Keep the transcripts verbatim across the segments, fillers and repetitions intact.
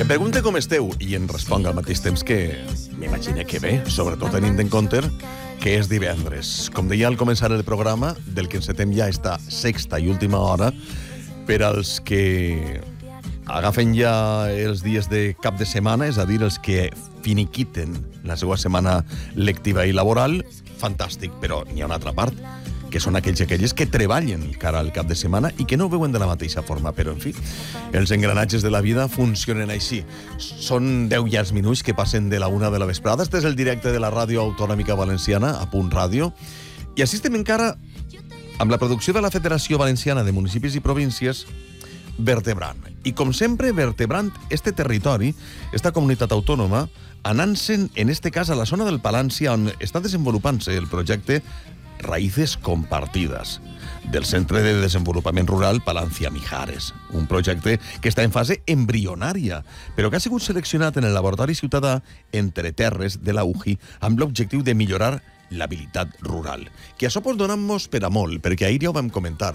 Pregunte com esteu i en responc al mateix temps que m'imagino que bé, sobretot tenint en compte que és divendres. Com deia al començar el programa, del que encetem ja esta sexta i última hora, per als que agafen ja els dies de cap de setmana, és a dir, els que finiquiten la seva setmana lectiva i laboral, fantàstic, però n'hi ha una altra part, que són aquells i aquelles que treballen cara al cap de setmana i que no ho veuen de la mateixa forma, però, en fi, els engranatges de la vida funcionen així. Són deu i els minuts que passen de la una de la vesprada. Este és el directe de la Ràdio Autonòmica Valenciana, a Punt Ràdio, i així estem encara amb la producció de la Federació Valenciana de Municipis i Províncies, vertebrant. I, com sempre, vertebrant este territori, esta comunitat autònoma, anant-se'n, en este cas, a la zona del Palància, on està desenvolupant-se el projecte Raíces Compartides, del Centre de Desenvolupament Rural Palancia Mijares, un projecte que està en fase embrionària, però que ha sigut seleccionat en el Laboratori Ciutadà Entre Terres de la U J I amb l'objectiu de millorar l'habilitat rural. Que això pot donar-nos per a molt, perquè ahir ja ho vam comentar.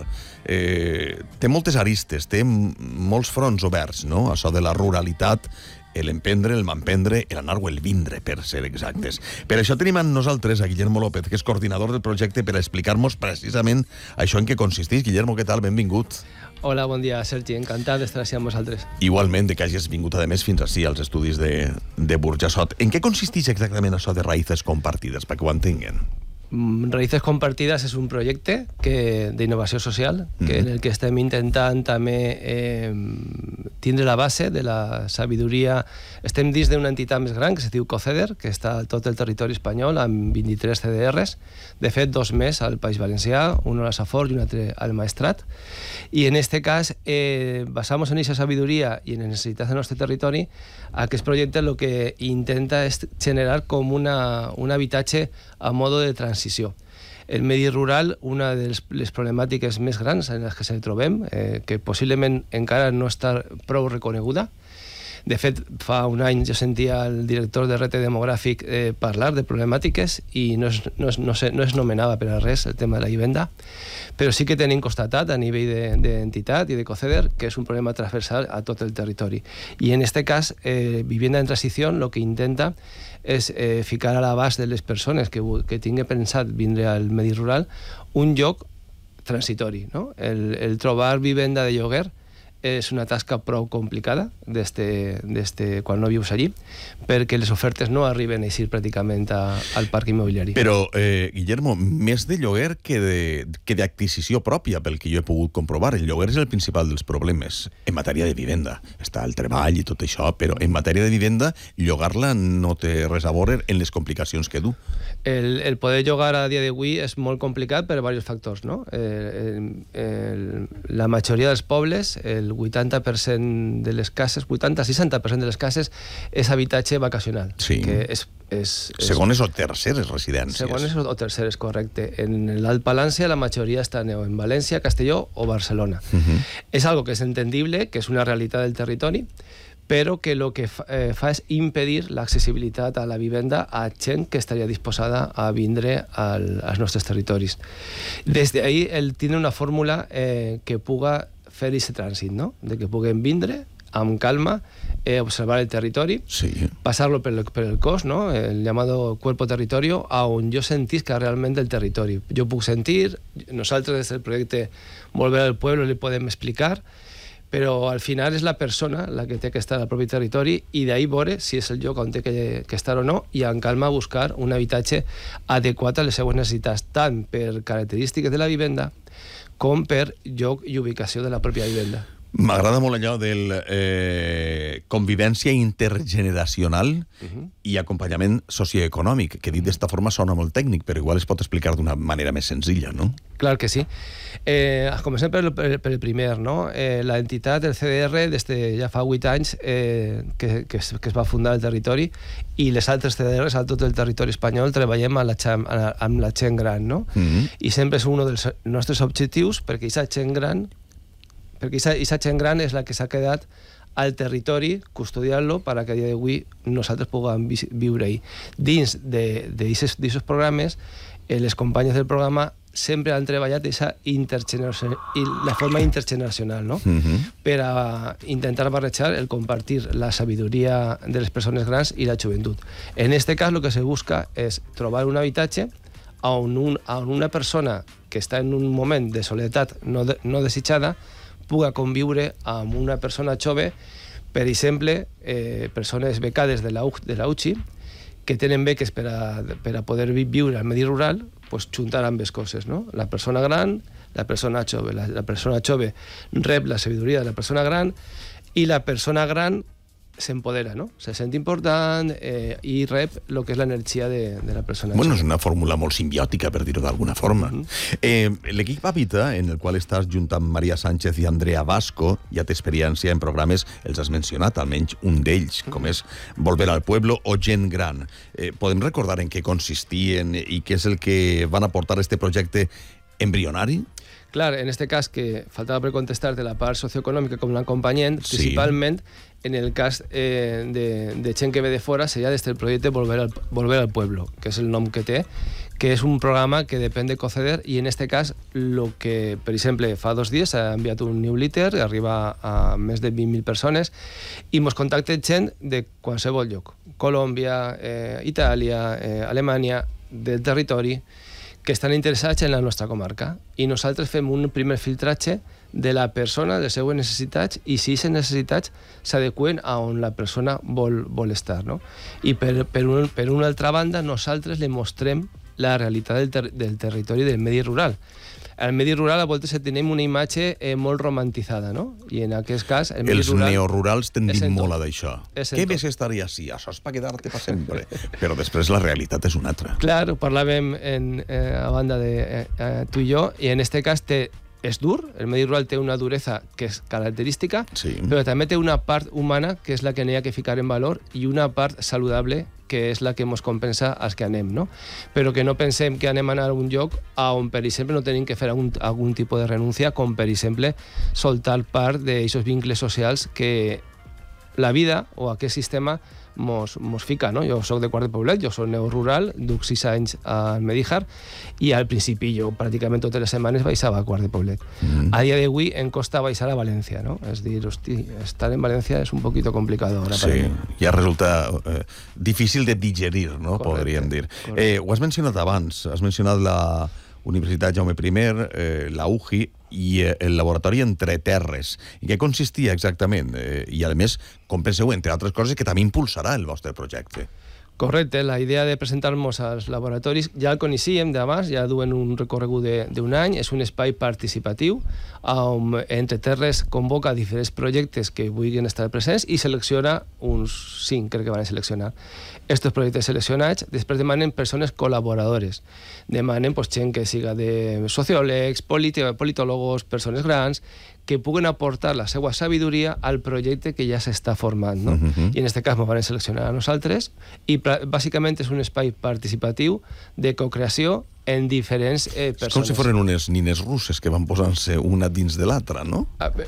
Eh, té moltes aristes, té molts fronts oberts, no?, això de la ruralitat, l'emprendre, el manprendre, l'anar o el vindre, per ser exactes. Per això tenim amb nosaltres a Guillermo López, que és coordinador del projecte, per a explicar-nos precisament això en què consisteix. Guillermo, què tal? Benvingut. Hola, bon dia, Sergi. Encantat d'estar així amb vosaltres. Igualment, de que hagis vingut, a més, fins ací, als estudis de, de Burjassot. En què consisteix exactament això de Raíces Compartides, perquè ho entenguin? Raíces Compartides és un projecte que, d'innovació social, que mm-hmm. en el que estem intentant també eh, tindre la base de la sabidoria. Estem dins d'una entitat més gran que es diu COCEDER, que està a tot el territori espanyol amb vint-i-tres C D Rs, de fet dos més al País Valencià, un a la Safor i un altre al Maestrat, i en este cas eh, basamos en esa sabiduría y en las necesidades de nuestro territorio. Aquest projecte lo que intenta és generar com una, un habitatge a modo de transició. El medi rural, una de les problemàtiques més grans en les que se trobem, eh, que possiblement encara no està prou reconeguda. De fet, fa un any jo sentia el director de Rete Demogràfic eh, parlar de problemàtiques i no es, no, es, no, se, no es nomenava per a res el tema de la vivenda, però sí que tenim constatat a nivell d'entitat de, i de COCEDER que és un problema transversal a tot el territori. I en este cas, eh, Vivienda en Transició el que intenta és eh, ficar a l'abast de les persones que, que tinguen pensat vindre al medi rural un lloc transitori, no? El, el trobar vivenda de lloguer és una tasca prou complicada des de, des de quan no vius allí, perquè les ofertes no arriben a eixir pràcticament a, al parc immobiliari. Però, eh, Guillermo, més de lloguer que de, que d'adquisició pròpia, pel que jo he pogut comprovar. El lloguer és el principal dels problemes en matèria de vivenda. Està el treball i tot això, però en matèria de vivenda, llogar-la no té res a veure en les complicacions que du. El, el poder llogar a dia d'avui és molt complicat per diversos factors, no? El, el, la majoria dels pobles, el vuitanta per cent de les cases, vuitanta a seixanta per cent de les cases és habitatge vacacional. Sí. Que és, és, és, segones o terceres residències. Segones o terceres, correcte. En l'Alt Palància la majoria estan en València, Castelló o Barcelona. Uh-huh. És algo que és entendible, que és una realitat del territori, però que el que fa, eh, fa és impedir l'accessibilitat a la vivenda a gent que estaria disposada a vindre al, als nostres territoris. Des d'ahí el tindre una fórmula eh, que puga fer aquest trànsit, no? De que puguem vindre amb calma, eh, observar el territori, sí. Passar-lo per el, per el cos, no? El llamado cuerpo territorio, on jo sentisca realment el territori. Jo puc sentir, nosaltres des del projecte Volver al Pueblo li podem explicar, però al final és la persona la que té que estar al propi territori i d'ahir veure si és el lloc on té que, que estar o no i en calma buscar un habitatge adequat a les seues necessitats, tant per característiques de la vivenda com per lloc i ubicació de la pròpia vivenda. M'agrada molt allò del eh, convivència intergeneracional uh-huh. i acompanyament socioeconòmic, que dit d'esta forma sona molt tècnic, però igual es pot explicar d'una manera més senzilla, no? Clar que sí. Eh, comencem per el, per el primer, no? Eh, la entitat, el C D R, des de ja fa vuit anys eh, que, que, es, que es va fundar el territori, i les altres C D Rs a tot el territori espanyol treballem amb la, amb la gent gran, no? Uh-huh. I sempre és un dels nostres objectius, perquè aquesta gent gran perquè aquesta gent gran és la que s'ha quedat al territori, custodiant-lo perquè a dia d'avui nosaltres puguem viure-hi. Dins d'aquests programes, eh, les companyes del programa sempre han treballat aquesta intergeneracional, la forma intergeneracional, no? Uh-huh. Per a intentar barrejar el compartir la sabidoria de les persones grans i la joventut. En este cas, el que se busca és trobar un habitatge on, un, on una persona que està en un moment de soledat no, de, no desitjada puga conviure amb una persona jove, per exemple, eh, persones becades de la, de la U C I, que tenen beques per a, per a poder viure al medi rural, pues, juntar ambes coses, no? La persona gran, la persona jove. La, la persona jove rep la sabidoria de la persona gran i la persona gran s'empodera, no? Se sent important eh, i rep el que és l'energia de, de la persona. Bueno, és una fórmula molt simbiòtica, per dir-ho d'alguna forma. Mm-hmm. eh, L'equip Habita, en el qual estàs junt amb Maria Sánchez i Andrea Vasco, ja té experiència en programes, els has mencionat, almenys un d'ells, com és Volver al Pueblo o Gent Gran. Eh, podem recordar en què consistien i què és el que van aportar a este projecte embrionari? Clar, en este cas, que faltava per contestar de la part socioeconòmica com l'acompanyant, sí. Principalment en el cas eh, de, de gent que ve de fora seria des del projecte Volver al, Volver al Pueblo, que és el nom que té, que és un programa que depèn de Coceder i en este cas, lo que, per exemple, fa dos dies s'ha enviat un newsletter, arriba a més de vint mil persones i mos contacta gent de qualsevol lloc. Colòmbia, eh, Itàlia, eh, Alemanya, del territori, que estan interessats en la nostra comarca i nosaltres fem un primer filtratge de la persona, de les seues necessitats i si aquestes necessitats s'adeqüen a on la persona vol, vol estar, no? I per, per, un, per una altra banda nosaltres li mostrem la realitat del, ter del territori del medi rural. Al medi rural a voltes tenim una imatge eh, molt romantitzada, no? I en aquest cas... El medi Els rural, neorurals tendim molt a d'això. Què més estaria així? Això és per quedar-te per sempre. Però després la realitat és una altra. Clar, ho parlàvem en, eh, a banda de eh, eh, tu i jo, i en este cas té, és dur, el medi rural té una duresa que és característica, sí. Però també té una part humana que és la que n'hi ha que ficar en valor i una part saludable que és la que ens compensa als que anem, no? Però que no pensem que anem a anar a un lloc on, per exemple, no tenim que fer algun, algun tipus de renúncia, com, per exemple, soltar part d'aquests vincles socials que la vida o aquest sistema mos, mos fica, no? Jo soc de Quart de Poblet, jo soc neorural, duc sis anys al Medíjar i al principi jo pràcticament totes les setmanes baixava a Quart de Poblet. Mm. A dia d'avui em costa baixar a València, no? És dir, hosti, estar en València és un poquito complicado ahora sí, para mí. Ja resulta eh, difícil de digerir, no? Correcte, podríem dir. Eh, ho has mencionat abans, has mencionat la Universitat Jaume I, eh, la U G I i eh, el laboratori Entre Terres. I què consistia exactament? Eh, I, a més, com penseu, entre altres coses, que també impulsarà el vostre projecte? Correcte, la idea de presentar-nos als laboratoris ja el coneixíem d'abans, ja duen un recorregut d'un any, és un espai participatiu on Entre Terres convoca diferents projectes que vulguin estar presents i selecciona uns cinc, crec que van seleccionar. Estos projectes seleccionats després demanen persones col·laboradores, demanen pues, gent que siga de sociòlegs, polit politòlogos, persones grans, que puguen aportar la seva sabidoria al projecte que ja s'està formant, no? Uh-huh. I en aquest cas ens van seleccionar a nosaltres i bàsicament és un espai participatiu de co-creació en diferents eh, persones. És com si foren unes nines russes que van posant-se una dins de l'altra, no?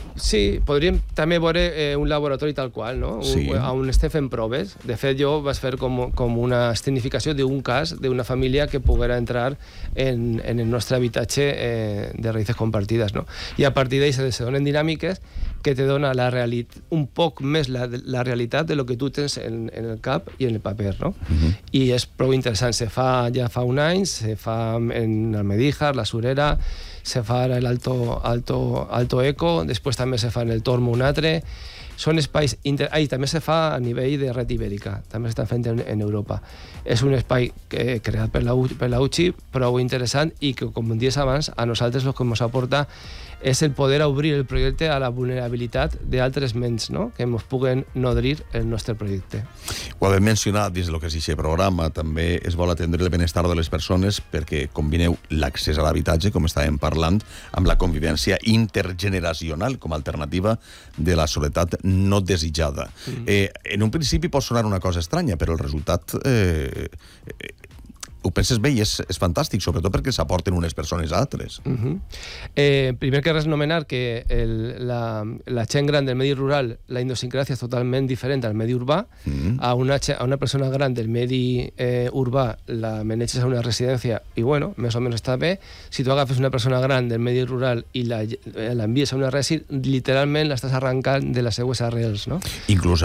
Sí, podríem també veure eh, un laboratori tal qual, no? Sí. Un, on estem fent proves. De fet, jo vaig fer com, com una escenificació d'un cas d'una família que poguera entrar en, en el nostre habitatge eh, de raïces compartides, no? I a partir d'ahí se donen dinàmiques que te dona la realitat, un poc més la, la realitat de lo que tu tens en, en el cap i en el paper, no? Uh-huh. I és prou interessant. Se fa ja fa un any, se fa en el Medíjar, la Surera, se fa ara l'Alto Alto, Alto Eco, després també se fa en el Tormo un altre. Són espais... Inter... Ah, i també se fa a nivell de red ibèrica, també s'està fent en, en Europa. És un espai que, creat per la, per la U C I, prou interessant i que, com dies abans, a nosaltres el que ens aporta és el poder obrir el projecte a la vulnerabilitat d'altres ments, no? Que ens puguen nodrir el nostre projecte. Ho havem mencionat dins del que és aquest programa, també es vol atendre el benestar de les persones perquè combineu l'accés a l'habitatge, com estàvem parlant, amb la convivència intergeneracional com a alternativa de la soledat no desitjada. Mm. Eh, en un principi pot sonar una cosa estranya, però el resultat eh, ho penses bé i és, és fantàstic, sobretot perquè s'aporten unes persones a altres. Uh -huh. eh, primer que res nomenar que el, la, la gent gran del medi rural, la idiosincràsia és totalment diferent al medi urbà. Uh -huh. a, una, a una persona gran del medi eh, urbà la maneges a una residència i, bueno, més o menys està bé. Si tu agafes una persona gran del medi rural i l'envies a una resi, literalment l'estàs arrencant de les seues arrels, no? Inclús